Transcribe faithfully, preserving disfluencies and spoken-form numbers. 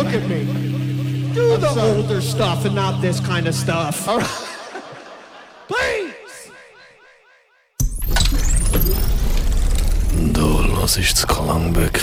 look at me. Do I'm the sorry. older stuff and not this kind of stuff. All right. Please! Du hörst das Klangbeck